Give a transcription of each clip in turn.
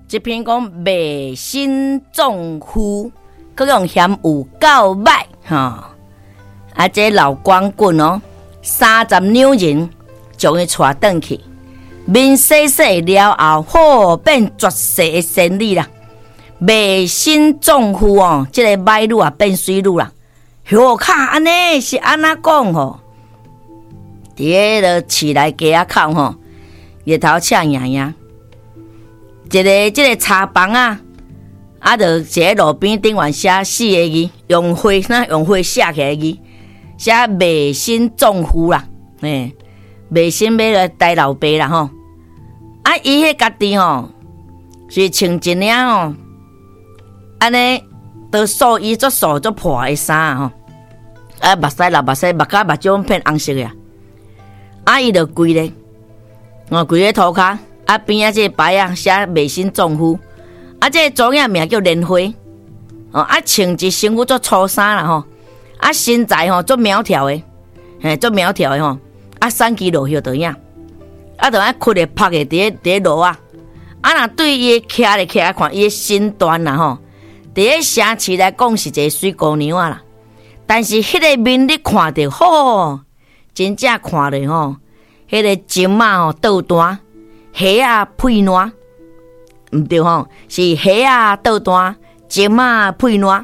这篇讲卖身葬夫，佮用嫌有够歹哈。这老光棍哦，30两人将伊带转去，面洗洗了后，好变绝世的仙女啦。卖身葬夫哦，这个歹女啊变水女啦。哟卡安尼是安怎讲吼？伫迄个市内街仔口吼，日头赤洋洋，这个茶房啊，就一个路边顶完写4个字，用花写起来字，写卖身葬夫啦，卖身买来带老爸啦吼。伊迄家己吼是穿一领吼，安尼都素衣足素足破的衫吼，目屎目甲目睭变红色呀。伊就跪咧，跪咧涂骹，边仔这个牌啊写卖身葬夫，这个主影名叫莲花，穿一身躯足粗衫啦吼，身材吼足苗条的，足苗条的吼，3支落叶就影，就屈咧拍咧伫路啊，若对伊徛咧看伊身段啦吼，伫城市来讲是一个水姑娘啊啦，但是迄个面你看着吼。真正看咧吼，迄个针啊吼倒单，虾啊配烂，毋对吼，是虾啊倒单，针啊配烂，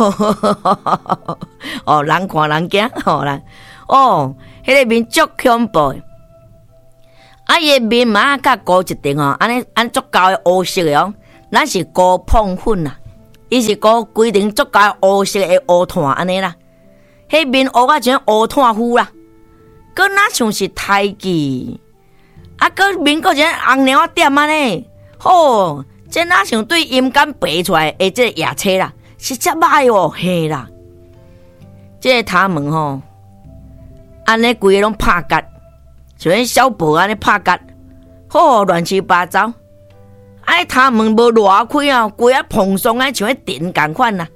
人看人惊吼啦，迄个面足恐怖的，伊个面嘛较高一点哦，安尼足高的乌色的哦，咱是高碰粉啦，伊是高规定足高的乌色的乌炭安尼啦，迄面乌啊像乌炭糊啦。佮哪像是胎记，佮面佮一红鸟点啊呢？这哪像对阴间爬出来的这个野车啦，是遮歹哦，嘿啦！这个头毛吼，安尼规个拢拍角，像迄小婆安尼拍角，乱七八糟。头毛无偌开啊，规啊蓬松啊，像迄电共款啦。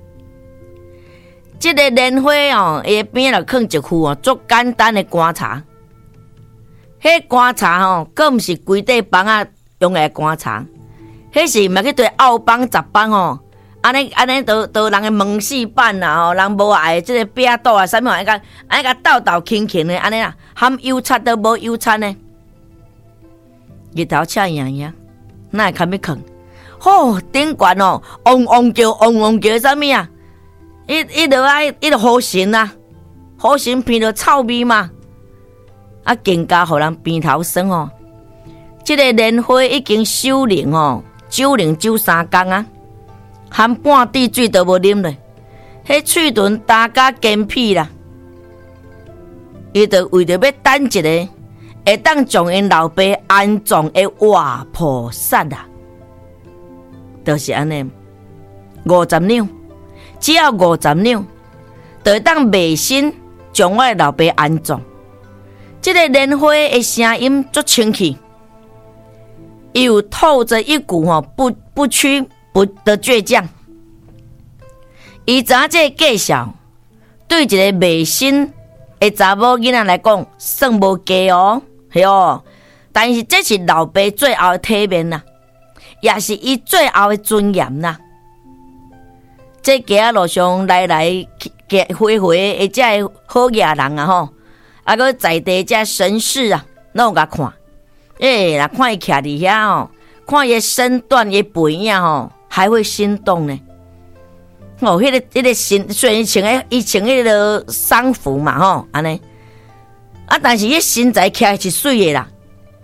这个莲花哦，伊边就放一副足简单的棺茶。迄棺茶吼，佫毋是规底房啊用的棺茶，迄是嘛去对奥邦杂邦吼，安尼都人的门市板啦吼，人无爱这个壁刀啊，啥物安尼甲斗轻轻的安尼啦，含油漆都无油漆呢。日头赤洋洋，哪会堪要放？顶悬哦，嗡嗡叫啥物啊？伊就好神啊，好神闻着臭味嘛，更加互人鼻头酸哦。这个莲花已经守灵哦，守灵守3天啊，含半滴水都无啉咧，迄喙唇打甲坚皮啦。伊就为着要等一个会当将因老爸安葬的活菩萨啊，就是安尼50两。只要50两，就会当卖身将我的老爸安葬。这个莲花的声音足清气，又透着一股不屈不的倔强。伊知影这个介绍，对一个卖身的查某囡仔来讲，算无低哦，系哦。但是这是老爸最后的体面啦，也是伊最后的尊严啦。这街仔路上来回的这好野人啊吼，搁在地这绅士啊，拢甲看，若看伊徛伫遐吼，看伊身段伊背影吼，还会心动呢。迄个身虽然伊穿迄个丧服嘛吼，安尼，但是伊身材徛是水的啦，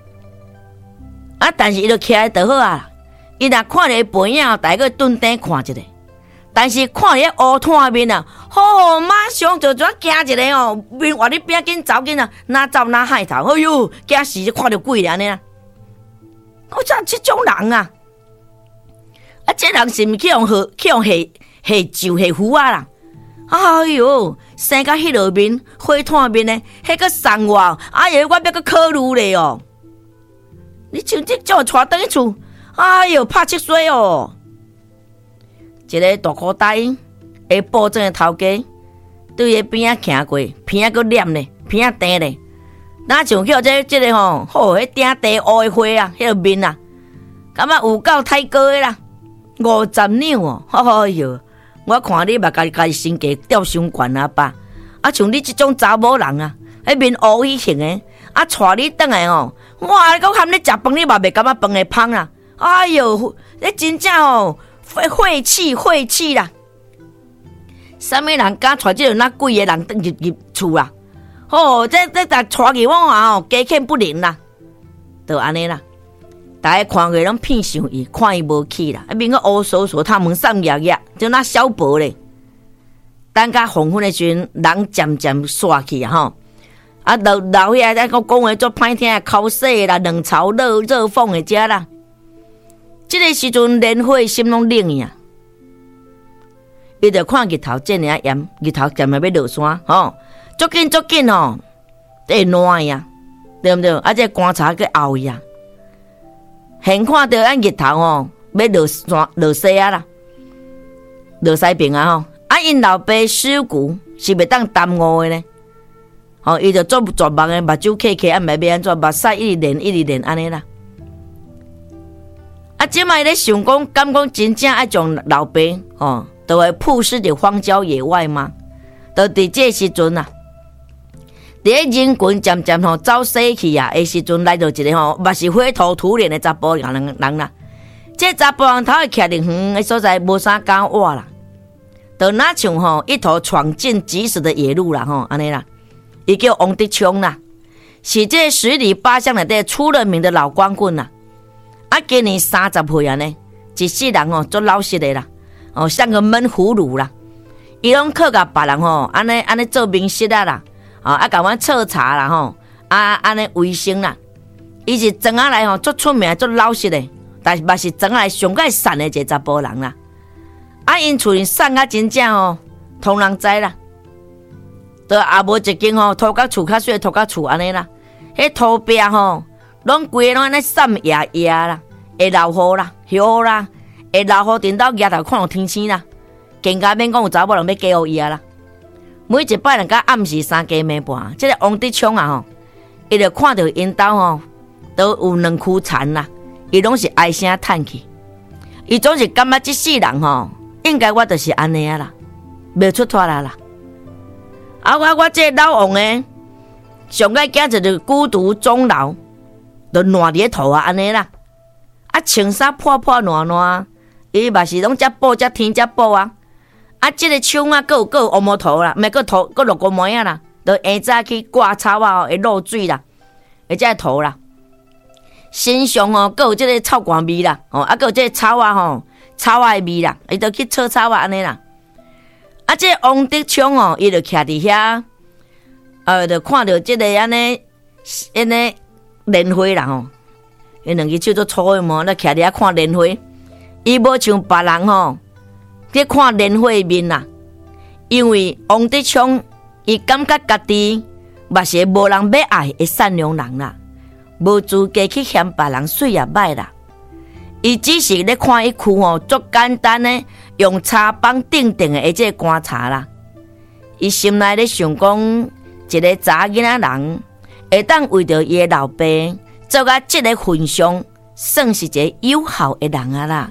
但是伊就徛就好啊，伊若看着背影，大概顿顶看一下。但是看伊乌炭面啊，马上就惊一个哦，面话你边紧走紧啊，哪走哪害头，哎呦，惊死看到鬼安尼啊！这种人啊，这人是毋去用下酒下符啊啦？哎呦，生甲迄落面火炭面呢，迄个送我，哎呦，我要个考虑咧哦。你像这种带倒去厝，哎呦，拍7岁哦。一个大裤带会保证的头家，对伊边仔行过，鼻仔佫黏咧，鼻仔甜咧，哪像叫这个吼，迄顶地乌的花啊，迄个面啊， 感觉有够太高的啦，50两哦，哎哟！我看你嘛，家己身价吊伤悬啊吧？啊，像你这种查某人啊，迄面乌迄型的，啊，带你转来哦，哇！我喊你食饭，你嘛袂感觉饭会芳啦？哎哟，你真正哦，晦气啦！啥物人敢带这种那贵的人入厝啊？哦，这带去我话哦，家欠不灵啦，就安尼啦。大家看过拢偏向伊，看伊无去啦，面个乌索索，头毛散压压，就那小薄咧。等甲黄昏的时阵，人渐渐煞去啊吼。啊，老遐在讲话做歹听，口水啦，冷嘲热讽的遮啦。这个时阵，莲花心拢冷去啊。伊就看日头渐尔炎，日头渐要落山吼，足紧吼，会烂呀，对不对？啊，这观察去熬呀。现看到咱日头哦，要落山落西啊啦，落西边啊吼。啊，因老爸尸骨是袂当耽误的呢。吼，伊就做绝望的，目睭开，啊，袂要安怎，目屎一直连安尼啦。啊，即摆咧想讲，敢讲真正爱将老爸吼，都会曝尸伫荒郊野外吗？就伫这时阵啊。伫人群渐渐吼走死去啊的时阵，来到一个吼，嘛是灰头土脸的查甫人啦。这查甫人头会徛伫远的所在，无啥敢活啦。就那像吼一头闯进即死的野鹿啦吼，安尼啦。伊叫王德昌啦，是这十里八乡内底出了名的老光棍啦。啊，今年30岁啊呢，一世人吼做老实的啦，哦像个闷葫芦啦。伊拢靠甲别人吼，安尼做面食啊啦。啊，甲阮测茶啦吼，安尼卫生啦。伊是庄仔内吼足出名、足老实的，但是嘛是庄仔内上界善的一个查甫人啦。啊，因厝里善啊真正吼，通人知啦。都也无一间吼土甲厝较水土甲厝安尼啦。迄土壁吼，拢规个拢安尼散叶啦，会落雨啦、雨啦，会落雨顶到日头看到天星啦，更加免讲有查某人要嫁互伊啊啦。每一摆人甲暗时3更暝半，这个王德昌啊吼，伊就看到因兜吼都有2躯残啦，伊拢是唉声叹气，伊总是感觉这世人吼，应该我就是安尼啊啦，袂出脱啦。啊，我这老王诶，上个惊就是孤独终老，就烂伫头啊安尼啦，啊穿衫破烂，伊嘛是拢遮补遮天遮补啊。啊，这个手啊，各有乌毛头啦，毋个头，各落个毛啊啦，就下早去挂草啊，会漏水啦，或者头啦。身上哦，各有这个臭汗味啦，哦，啊，各有这个草啊吼，草啊的味啦，伊就去扯草啊安尼啦。啊，这王德昌哦，伊就徛伫遐，就看到这个安尼莲花啦吼，伊2只手都粗的嘛，那徛伫遐看莲花，伊无像别人吼。去看莲花面啦，因为王德昌伊感觉家己嘛是无人要爱的善良人啦，无资格去嫌别人水也歹啦。伊只是咧看伊躯吼，足简单的用茶帮定的这个观察啦。伊心内咧想讲，一个查囡仔人会当为着伊的老爸做甲这个份上，算是一个友好的人啊啦。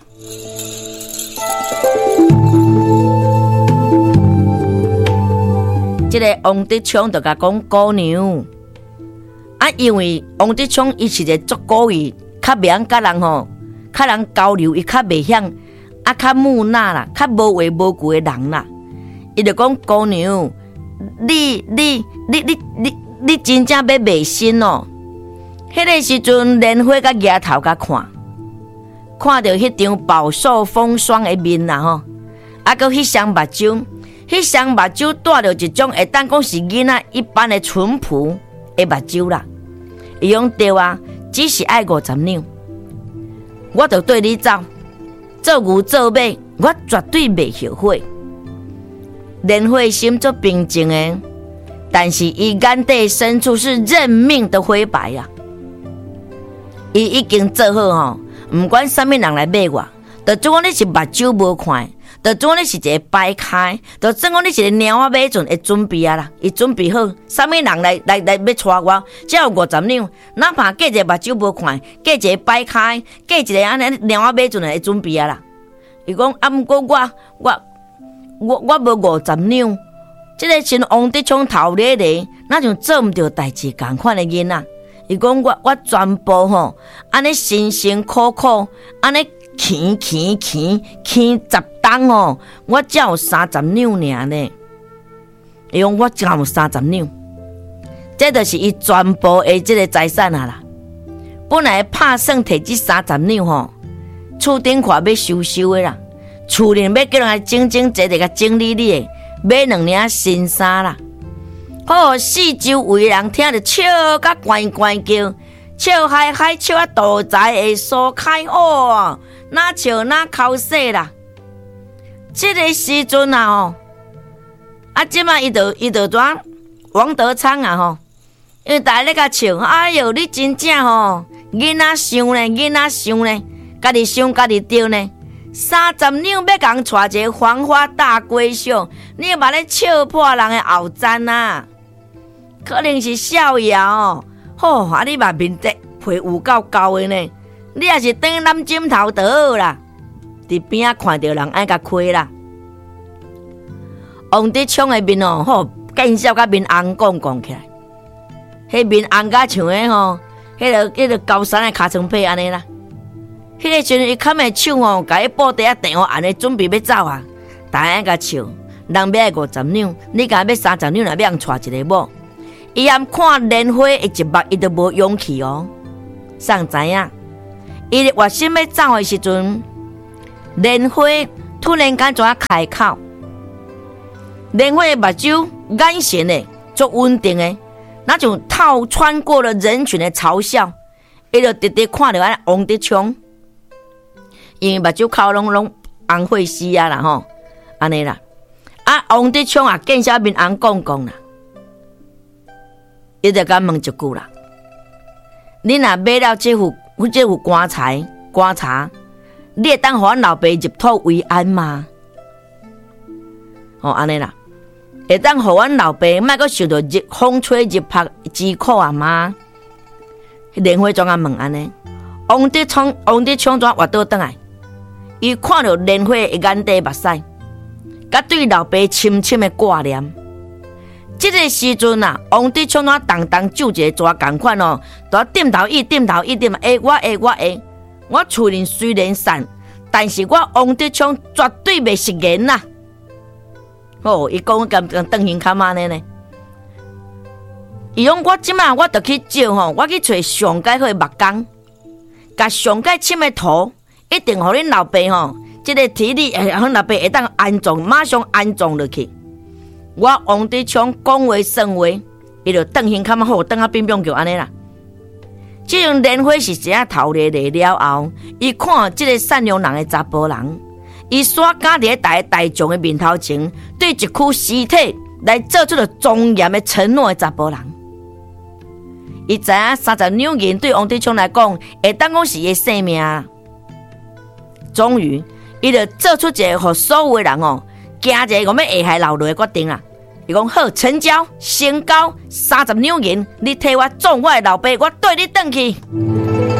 这个王德昌就甲讲姑娘，啊，因为王德昌伊是一个足故意，较袂晓甲人吼，较人交流，伊较袂晓，啊，较木讷啦，较无话无句的人啦。伊就讲姑娘，你真正要卖身哦。迄个时阵，莲花甲额头甲看到迄张饱受风霜的面啦吼，啊，搁迄双目睭。迄双目睭带着一种会当讲是囡仔一般的淳朴的目睭啦。伊讲对啊，只是爱50两，我就对你走，做牛做马，我绝对袂后悔。莲花心足平静的，但是伊眼底深处是认命的灰白啊。伊已经做好吼，毋管啥物人来买我，就总讲你是目睭无看， 就总你是一个摆开，就总讲你是一个猫仔马阵会准备啊啦，伊准备好，啥物人来要带我，只有50两，哪怕过一个目睭无看，过一个摆开，过一个安尼猫仔马阵会准备啊啦。伊讲啊，毋过我无50两，即个像王德昌头咧咧，哪像做毋着代志共款的囡仔。伊讲我全部吼，安尼辛辛苦苦，安尼勤10担哦，我才有30两尔呢。伊讲我才有30两，这就是伊全部的这个财产啊啦。本来拍算摕这30两吼，厝顶看要收的啦，厝里要叫人来整齐甲整理的，买2领新衫啦。好，四周围人听着笑甲乖叫，笑嗨嗨，笑啊肚财会疏开哦，哪笑哪口水啦。这个时阵啊吼，即马伊就转王德昌啊吼，因为大家咧甲笑，哎哟，你真正吼，囡仔想呢，家己想家己对呢。30两要共带一个黄花大闺秀，你嘛咧笑破人的后瞻啊！可能是笑谣哦，吼，你嘛面的皮有够厚的呢，你也是当揽枕头就好啦。伫边仔看到人爱甲开啦。王德昌的面哦，吼，见笑甲面红讲起来，迄面红甲像个吼，迄个高山的尻川皮安尼啦。迄个时阵伊牵的手吼，甲伊布袋啊电话安尼准备要走啊，大家甲笑，人要50两，你甲要30两，若要人带一个某。伊含看莲花的一目，伊都无勇气哦。谁知影？伊热心要走的时阵，莲花突然间怎开口？莲花的目睭眼神的足稳定的，那种透穿过了人群的嘲笑，伊就直直看着安王德昌，因为目睭口拢红血丝啊啦吼，安尼啦。王德昌啊，见笑面红讲啦。伊就甲问一句啦：你若买了这副棺茶，你会当互阮老爸入土为安吗？安尼啦，会当互阮老爸莫阁受到风吹日晒之苦啊吗？莲花怎啊问安尼？王德昌怎活倒转来？伊看到莲花的眼底目屎，甲对老爸深深的挂念。这个时阵啊，王德昌当就一个抓同款哦，都点头意，我厝人虽然散，但是我王德昌绝对袂食言呐。伊讲咁当行卡嘛呢？伊讲我即马我着去照吼，我去找上界好的木工，甲上界深的土，一定互恁老爸吼，这个体力互老爸会当安葬，马上安葬落去。我王德昌讲话算话，伊就转身较好，转啊乒乓球安尼啦。这种莲花是只头咧了后，伊看这个善良人的查甫人，伊刷家伫大众的面头前，对一具尸体来做出了庄严的承诺的查甫人。伊知影30两银对王德昌来讲，会当讲是伊的性命。终于，伊就做出一个互所有的人哦。惊一个我要下海流落的决定啦！伊讲好，成交30两银，你替我葬我的老爸，我对你转去。